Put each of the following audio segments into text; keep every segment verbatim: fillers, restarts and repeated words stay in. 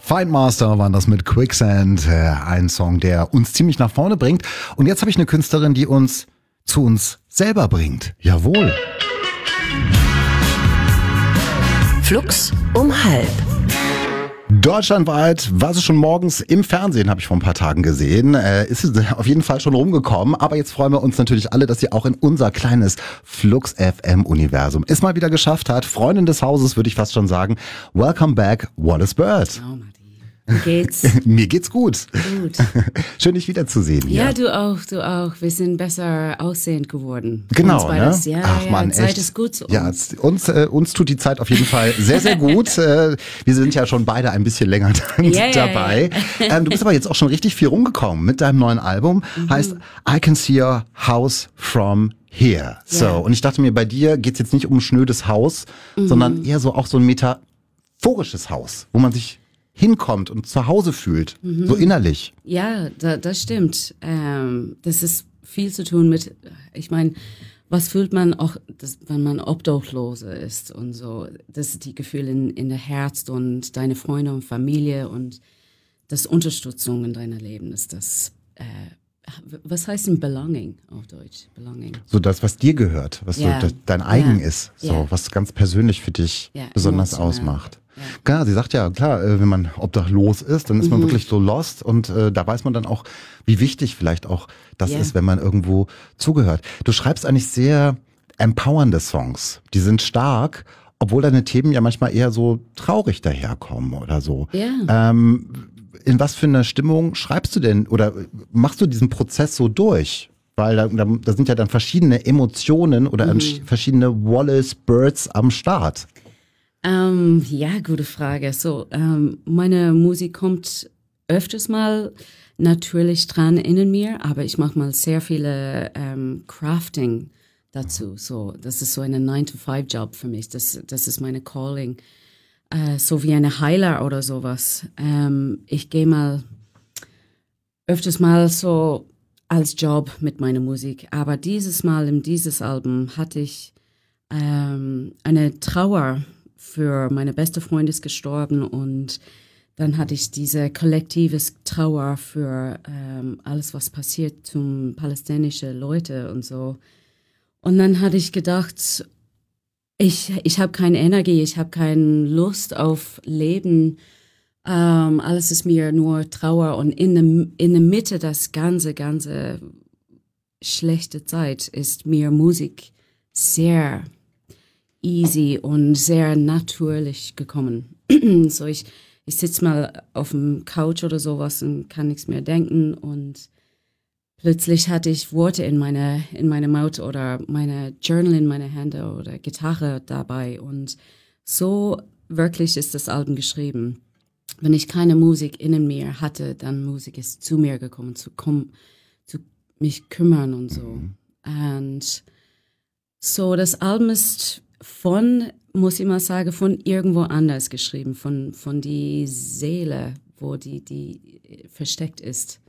Findmaster waren das mit Quicksand, äh, ein Song, der uns ziemlich nach vorne bringt. Und jetzt habe ich eine Künstlerin, die uns zu uns selber bringt. Jawohl. Flux um halb. Deutschlandweit war sie schon morgens im Fernsehen, habe ich vor ein paar Tagen gesehen. Äh, ist sie auf jeden Fall schon rumgekommen. Aber jetzt freuen wir uns natürlich alle, dass sie auch in unser kleines Flux F M-Universum es mal wieder geschafft hat. Freundin des Hauses, würde ich fast schon sagen. Welcome back, Wallace Bird. Oh, Matti. Wie geht's? Mir geht's gut. Gut. Schön, dich wiederzusehen hier. Ja, du auch, du auch. Wir sind besser aussehend geworden. Genau, uns beides. ne? Ja, Ach ja, Mann, Zeit echt. ist gut zu uns. Ja, uns, äh, uns tut die Zeit auf jeden Fall sehr, sehr gut. äh, wir sind ja schon beide ein bisschen länger Ja, dabei. ja, ja. Ähm, du bist aber jetzt auch schon richtig viel rumgekommen mit deinem neuen Album. Mhm. Heißt I Can See Your House From Here. So, Ja. und ich dachte mir, bei dir geht's jetzt nicht um ein schnödes Haus, mhm. sondern eher so auch so ein metaphorisches Haus, wo man sich hinkommt und zu Hause fühlt, mhm. so innerlich. Ja, da, das stimmt. Ähm, das ist viel zu tun mit, ich meine, was fühlt man auch, das, wenn man Obdachlose ist und so. Das sind die Gefühle in, in der Herz und deine Freunde und Familie und das Unterstützung in deinem Leben ist das. Äh, was heißt denn Belonging auf Deutsch? Belonging. So das, was dir gehört, was Ja. so dein eigen Ja. ist, so Ja. was ganz persönlich für dich Ja, besonders emotional. ausmacht. Ja. Klar, sie sagt ja, klar, äh, wenn man obdachlos ist, dann ist man Mhm. wirklich so lost und äh, da weiß man dann auch, wie wichtig vielleicht auch das Ja. ist, wenn man irgendwo zugehört. Du schreibst eigentlich sehr empowernde Songs, die sind stark, obwohl deine Themen ja manchmal eher so traurig daherkommen oder so. Ja. Ähm, in was für einer Stimmung schreibst du denn oder machst du diesen Prozess so durch? Weil da, da, da sind ja dann verschiedene Emotionen oder Mhm. verschiedene Wallace Birds am Start. Ähm, ja, gute Frage. So, ähm, meine Musik kommt öfters mal natürlich dran in mir, aber ich mache mal sehr viele ähm, Crafting dazu. So, das ist so eine nine to five Job für mich. Das, das ist meine Calling. Äh, so wie eine Heiler oder sowas. Ähm, ich gehe mal öfters mal so als Job mit meiner Musik. Aber dieses Mal in dieses Album hatte ich ähm, eine Trauer für meine beste Freundin ist gestorben und dann hatte ich diese kollektive Trauer für ähm, alles, was passiert zum palästinensischen Leute und so. Und dann hatte ich gedacht, ich, ich habe keine Energie, ich habe keine Lust auf Leben. Ähm, alles ist mir nur Trauer und in der, in der Mitte das ganze, ganze schlechte Zeit ist mir Musik sehr easy und sehr natürlich gekommen. So ich, ich sitze mal auf dem Couch oder sowas und kann nichts mehr denken und plötzlich hatte ich Worte in meine in meine Mouth oder meine Journal in meine Hände oder Gitarre dabei und so wirklich ist das Album geschrieben. Wenn ich keine Musik in mir hatte, dann Musik ist zu mir gekommen, zu kommen, zu mich kümmern und so. Und so das Album ist von, muss ich mal sagen, von irgendwo anders geschrieben, von, von die Seele, wo die, die versteckt ist.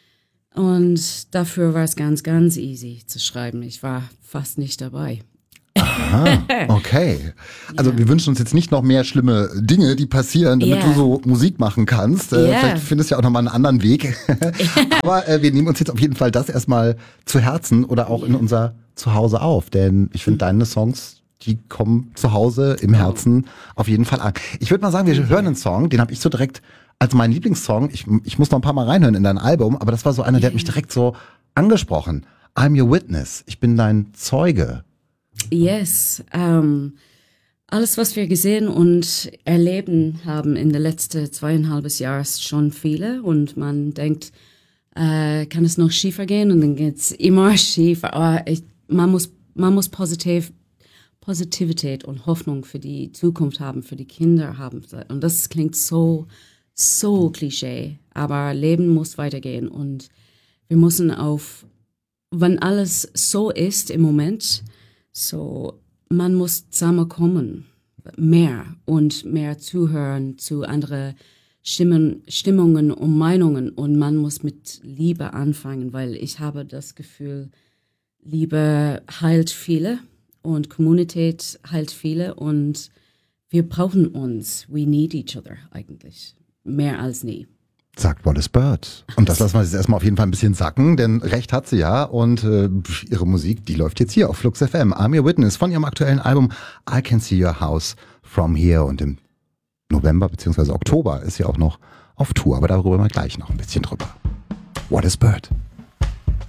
Und dafür war es ganz, ganz easy zu schreiben. Ich war fast nicht dabei. Aha, okay. Also Ja. wir wünschen uns jetzt nicht noch mehr schlimme Dinge, die passieren, damit Ja. du so Musik machen kannst. Äh, Ja. Vielleicht findest du ja auch nochmal einen anderen Weg. Aber äh, wir nehmen uns jetzt auf jeden Fall das erstmal zu Herzen oder auch in unser Zuhause auf. Denn ich finde deine Songs, die kommen zu Hause im Herzen auf jeden Fall an. Ich würde mal sagen, wir hören einen Song, den habe ich so direkt als meinen Lieblingssong. Ich, ich muss noch ein paar Mal reinhören in dein Album, aber das war so einer, der hat mich direkt so angesprochen. I'm your witness. Ich bin dein Zeuge. Yes, ähm, alles, was wir gesehen und erleben haben in den letzten zweieinhalb Jahren, ist schon viele und man denkt, äh, kann es noch schiefer gehen und dann geht's immer schief. Aber ich, man muss, man muss positiv, Positivität und Hoffnung für die Zukunft haben, für die Kinder haben. Und das klingt so, so Klischee, aber Leben muss weitergehen und wir müssen auf, wenn alles so ist im Moment, so, man muss zusammenkommen, mehr und mehr zuhören zu anderen Stimmen, Stimmungen und Meinungen und man muss mit Liebe anfangen, weil ich habe das Gefühl, Liebe heilt viele und Kommunität heilt viele und wir brauchen uns. We need each other eigentlich. mehr als nie. Sagt What is Bird. Und das lassen wir jetzt erstmal auf jeden Fall ein bisschen sacken, denn recht hat sie ja. Und äh, ihre Musik, die läuft jetzt hier auf Flux F M. I'm Your Witness von ihrem aktuellen Album I Can See Your House From Here. Und im November bzw. Oktober ist sie auch noch auf Tour. Aber darüber mal gleich noch ein bisschen drüber. What is Bird?